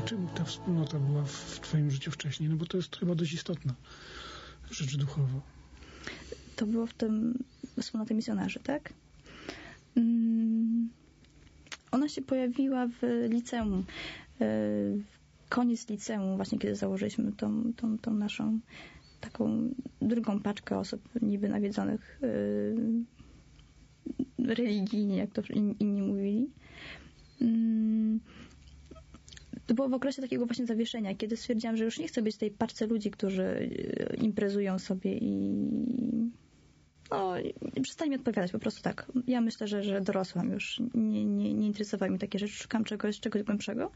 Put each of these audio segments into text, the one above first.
czym ta wspólnota była w twoim życiu wcześniej? No bo to jest chyba dość istotna rzecz duchowo. To było w tym wspólnoty misjonarzy, tak? Ona się pojawiła w liceum. Koniec liceum, właśnie kiedy założyliśmy tą naszą taką drugą paczkę osób niby nawiedzonych religijnie, jak to inni mówili. To było w okresie takiego właśnie zawieszenia, kiedy stwierdziłam, że już nie chcę być w tej paczce ludzi, którzy imprezują sobie i przestań mi odpowiadać, po prostu tak. Ja myślę, że dorosłam już. Nie interesowały mnie takie rzeczy, szukam czegoś głębszego.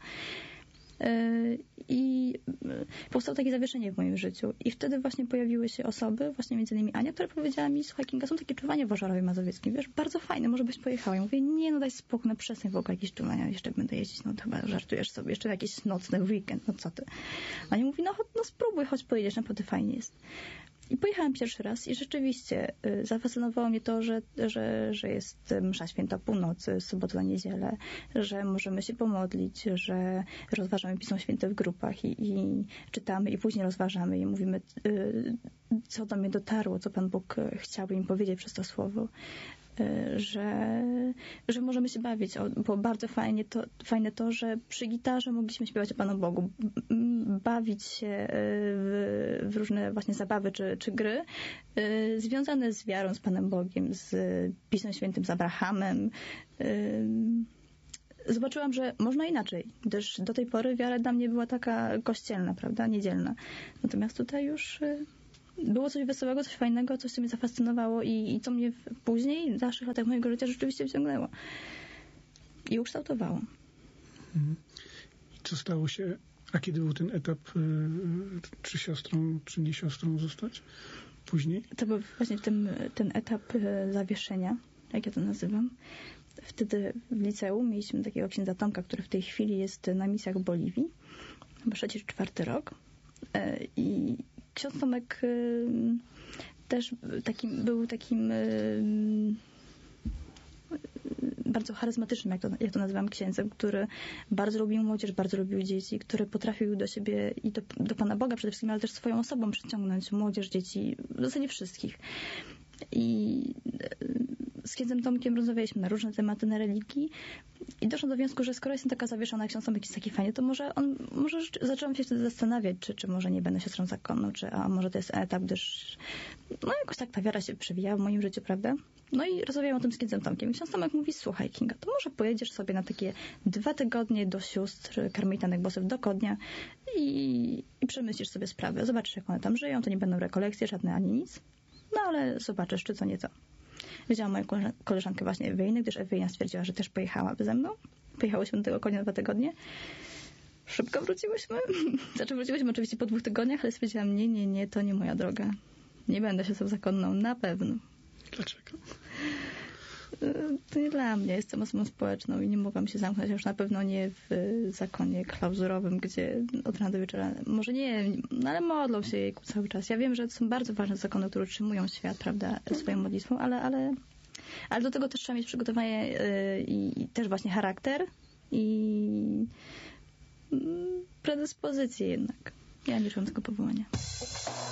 I powstało takie zawieszenie w moim życiu. I wtedy właśnie pojawiły się osoby, właśnie między innymi Ania, która powiedziała mi: słuchaj, Kinga, są takie czuwania w Ożarowie Mazowieckim, wiesz, bardzo fajne, może byś pojechała. Ja mówię: nie, no daj spokój, no przestań w ogóle jakieś czuwania, jeszcze będę jeździć, no to chyba żartujesz sobie, jeszcze jakiś nocny weekend, no co ty. A Ania mówi: no spróbuj, choć pojedziesz, naprawdę fajnie jest. I pojechałam pierwszy raz i rzeczywiście zafascynowało mnie to, że jest msza święta o północy, sobotę na niedzielę, że możemy się pomodlić, że rozważamy Pismo Święte w grupach i czytamy i później rozważamy i mówimy, co do mnie dotarło, co Pan Bóg chciałby im powiedzieć przez to słowo. Że możemy się bawić. Było bardzo fajne to, że przy gitarze mogliśmy śpiewać o Panu Bogu, bawić się w różne właśnie zabawy czy gry związane z wiarą, z Panem Bogiem, z Pismem Świętym, z Abrahamem. Zobaczyłam, że można inaczej, gdyż do tej pory wiara dla mnie była taka kościelna, prawda, niedzielna. Natomiast tutaj już było coś wesołego, coś fajnego, coś, co mnie zafascynowało i co mnie później, w dalszych latach mojego życia rzeczywiście wciągnęło i ukształtowało. I co stało się, a kiedy był ten etap, czy siostrą, czy nie siostrą zostać? Później? To był właśnie ten etap zawieszenia, jak ja to nazywam. Wtedy w liceum mieliśmy takiego księdza Tomka, który w tej chwili jest na misjach w Boliwii, chyba 3. czy 4. rok. I ksiądz Tomek też był takim bardzo charyzmatycznym, jak to nazywam, księdzem, który bardzo lubił młodzież, bardzo lubił dzieci, który potrafił do siebie i do Pana Boga przede wszystkim, ale też swoją osobą przyciągnąć młodzież, dzieci, w zasadzie wszystkich. I z księdzem Tomkiem rozmawialiśmy na różne tematy, na religii i doszłam do wniosku, że skoro jestem taka zawieszona, jak ksiądz Tomek jest taki fajny, to może zaczęłam się wtedy zastanawiać, czy może nie będę siostrą zakonną, a może to jest etap, gdyż jakoś tak ta wiara się przewijała w moim życiu, prawda? No i rozmawiałam o tym z księdzem Tomkiem. I ksiądz Tomek mówi: słuchaj, Kinga, to może pojedziesz sobie na takie 2 tygodnie do sióstr karmelitanek Bosów do Kodnia i przemyślisz sobie sprawę. Zobaczysz, jak one tam żyją, to nie będą rekolekcje żadne ani nic. No ale zobaczysz, czy co nieco. Wzięłam moją koleżankę właśnie Ewelina, gdyż Ewelina stwierdziła, że też pojechałaby ze mną. Pojechałyśmy do tego Konia 2 tygodnie. Szybko wróciłyśmy. Wróciłyśmy oczywiście po 2 tygodniach, ale stwierdziłam: nie, to nie moja droga. Nie będę siostrą zakonną, na pewno. Dlaczego? To nie dla mnie. Jestem osobą społeczną i nie mogłam się zamknąć, już na pewno nie w zakonie klauzurowym, gdzie od rana do wieczora, może nie, ale modlą się jejku cały czas. Ja wiem, że to są bardzo ważne zakony, które utrzymują świat, prawda, swoją modlitwą, ale do tego też trzeba mieć przygotowanie i też właśnie charakter i predyspozycję jednak. Ja nie czułam tego powołania.